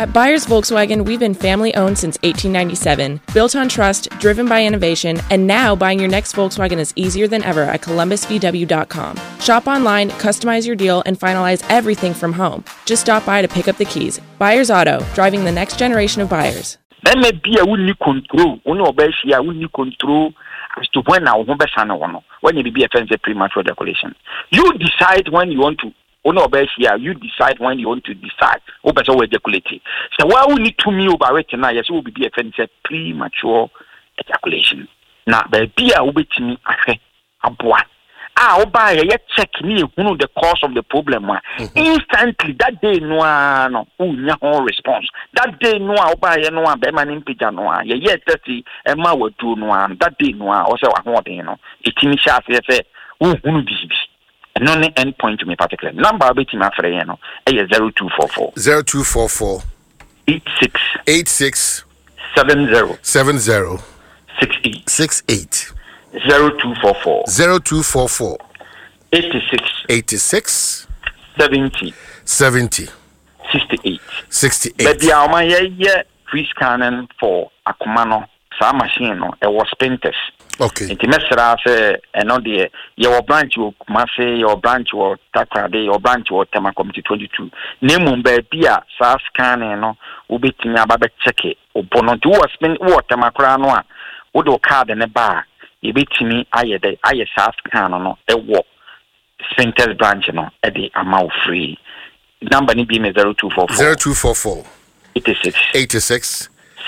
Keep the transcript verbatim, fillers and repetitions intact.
At Byers Volkswagen, we've been family-owned since eighteen ninety-seven, built on trust, driven by innovation, and now buying your next Volkswagen is easier than ever at columbus v w dot com. Shop online, customize your deal, and finalize everything from home. Just stop by to pick up the keys. Byers Auto, driving the next generation of buyers. There may be a will control, only obey a will control as to when our home one when you be a fancy premature ejaculation. You decide when you want to. Only obey here, you decide when you want to decide. Over so ejaculate. So why we need to me over it now? Yes, will be a fancy premature ejaculation. Now, there be a wait me a boy. Ah, oba ye check me who the cause of the problem. Mm-hmm. Instantly that day no no unya whole response. That day no oba ye no be man impija no ye ye thirty e ma wadu no that day no o se wa ho den no etimi sha se se hu hu bibi. No any end point to me particular. Number beti ma frɛ ye no e zero two four four zero two four four eight six eight six seven zero seven zero six eight six eight zero two four four zero two four four eighty six eighty six seventy seventy sixty eight sixty eight. But the Alma ye free scanning for Akumano, some machine no it was printers. Okay. Inti mesra se eno de your branch wo Kumase, your branch wo Takrade, your branch wo Tema Committee twenty-two. Nemu be a sa scanning no ubetimi ababe check it. Obono to was spend wo Tema kra no a wo do card ne ba yebetimi aye de aye sa scan no e wo Spinters branch no e de amount free. Number ni be me zero two four four zero two four four eighty six eighty six